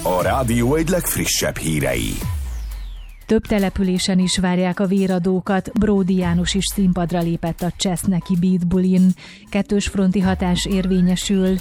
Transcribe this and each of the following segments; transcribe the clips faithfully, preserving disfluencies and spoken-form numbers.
a rádió egy legfrissebb hírei. Több településen is várják a véradókat. Bródi János is színpadra lépett a Cseszneki Beat Bulin. Kettős fronti hatás érvényesül.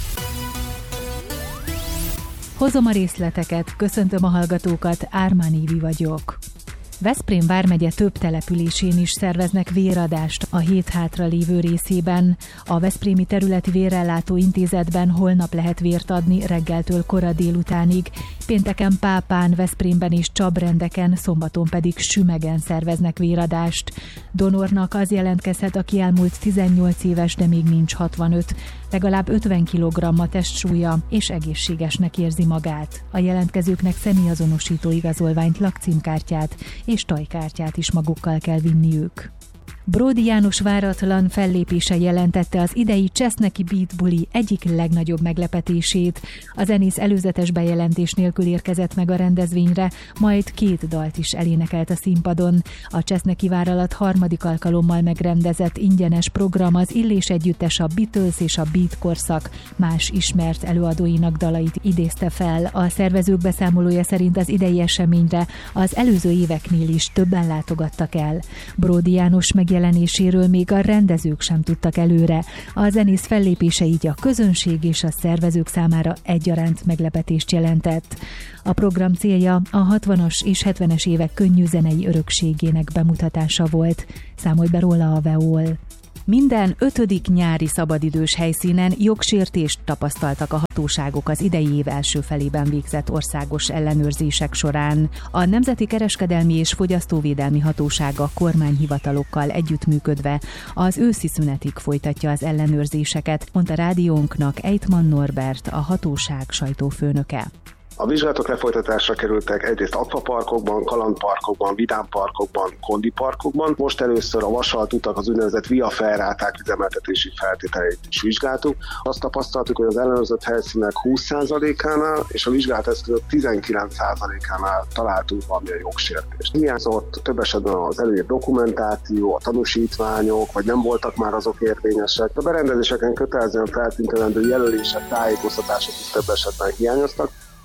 Hozom a részleteket, köszöntöm a hallgatókat, Ármán Évi vagyok. Veszprém vármegye több településén is szerveznek véradást a hét hátra lévő részében. A Veszprémi Területi Vérellátó Intézetben holnap lehet vért adni reggeltől kora délutánig. Pénteken Pápán, Veszprémben és Csabrendeken, szombaton pedig Sümegen szerveznek véradást. Donornak az jelentkezhet, aki elmúlt tizennyolc éves, de még nincs hatvanöt, legalább ötven kilogramm a testsúlya, és egészségesnek érzi magát. A jelentkezőknek személyazonosító igazolványt, lakcímkártyát és tajkártyát is magukkal kell vinniük. Bródi János váratlan fellépése jelentette az idei Cseszneki Beat Buli egyik legnagyobb meglepetését. A zenész előzetes bejelentés nélkül érkezett meg a rendezvényre, majd két dalt is elénekelt a színpadon. A Cseszneki vállalat harmadik alkalommal megrendezett ingyenes program az Illés együttes, a Beatles és a Beat korszak más ismert előadóinak dalait idézte fel. A szervezők beszámolója szerint az idei eseményre az előző éveknél is többen látogattak el. Bródi János meg jelenéséről még a rendezők sem tudtak előre. A zenész fellépése így a közönség és a szervezők számára egyaránt meglepetést jelentett. A program célja a hatvanas és hetvenes évek könnyű zenei örökségének bemutatása volt, számolt be róla a Veol. Minden ötödik nyári szabadidős helyszínen jogsértést tapasztaltak a hatóságok az idei év első felében végzett országos ellenőrzések során. A Nemzeti Kereskedelmi és Fogyasztóvédelmi Hatóság a kormányhivatalokkal együttműködve az őszi szünetig folytatja az ellenőrzéseket, mondta rádiónknak Ejtman Norbert, a hatóság sajtófőnöke. A vizsgálatok lefolytatásra kerültek egyrészt akvaparkokban, kalandparkokban, vidámparkokban, kondiparkokban. Most először a vasalt utak, az úgynevezett via ferráták üzemeltetési feltételeit is vizsgáltuk. Azt tapasztaltuk, hogy az ellenőrzött helyszínek húsz százalékánál és a vizsgált eszközök tizenkilenc százalékánál találtunk valamilyen jogsértést. Hiányzott több esetben az előírt dokumentáció, a tanúsítványok, vagy nem voltak már azok érvényesek. A berendezéseken kötelezően feltüntetendő jelölések, tájékoztatások is több esetben hiányoztak.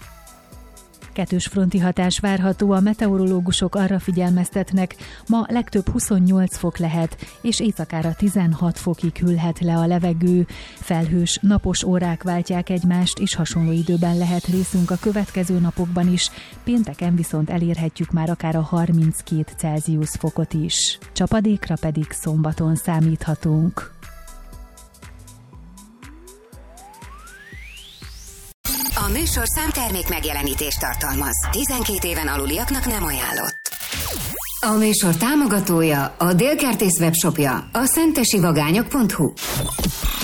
Kettős fronti hatás várható, a meteorológusok arra figyelmeztetnek, ma legtöbb huszonnyolc fok lehet, és éjszakára tizenhat fokig hűlhet le a levegő. Felhős, napos órák váltják egymást, és hasonló időben lehet részünk a következő napokban is, pénteken viszont elérhetjük már akár a harminckét Celsius fokot is. Csapadékra pedig szombaton számíthatunk. A műsorszám termék megjelenítést tartalmaz. tizenkét éven aluliaknak nem ajánlott. A műsor támogatója, a Dél Kertész webshopja, a szentesivagányok pont hu.